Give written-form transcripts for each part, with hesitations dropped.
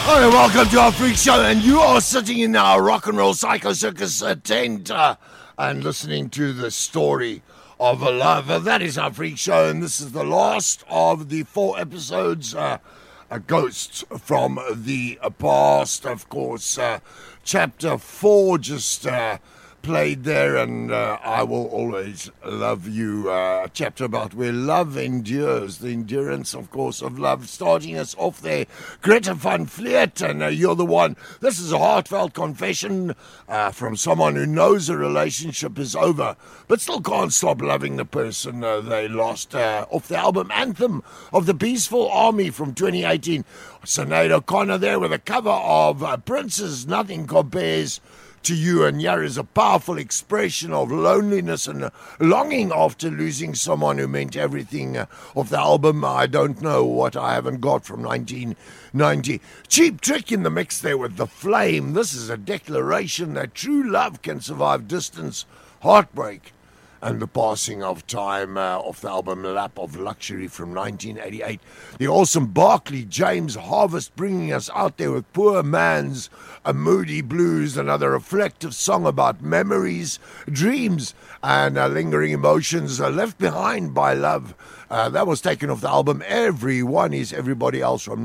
Hi, welcome to our freak show, and you are sitting in our rock and roll psycho circus tent and listening to the story of a love. That is our freak show, and this is the last of the 4 episodes, Ghosts from the Past, of course. Chapter 4 just played there, and I Will Always Love You, a chapter about where love endures, the endurance, of course, of love, starting us off there. Greta Van Fleet, and you're the one. This is a heartfelt confession from someone who knows a relationship is over, but still can't stop loving the person they lost, off the album Anthem of the Peaceful Army from 2018. Sinead O'Connor there with a cover of Prince's Nothing Compares to You, and here is a powerful expression of loneliness and longing after losing someone who meant everything, of the album I Don't Know What I Haven't Got from 1990. Cheap Trick in the mix there with The Flame. This is a declaration that true love can survive distance, heartbreak, and the passing of time, off the album Lap of Luxury from 1988. The awesome Barclay James Harvest bringing us out there with Poor Man's A Moody Blues, another reflective song about memories, dreams, and lingering emotions left behind by love. That was taken off the album Everyone Is Everybody Else from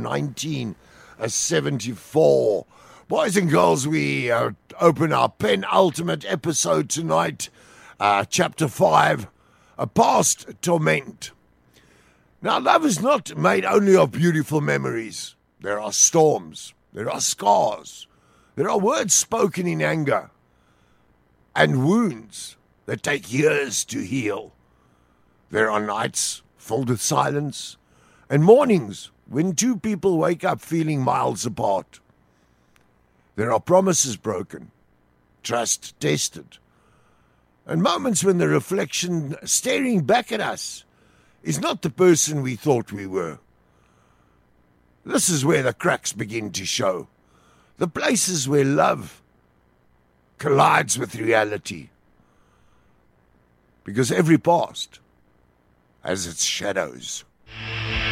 1974. Boys and girls, we open our penultimate episode tonight. Chapter 5, A Past Torment. Now, love is not made only of beautiful memories. There are storms, there are scars, there are words spoken in anger, and wounds that take years to heal. There are nights filled with silence, and mornings when two people wake up feeling miles apart. There are promises broken, trust tested, and moments when the reflection staring back at us is not the person we thought we were. This is where the cracks begin to show. The places where love collides with reality. Because every past has its shadows.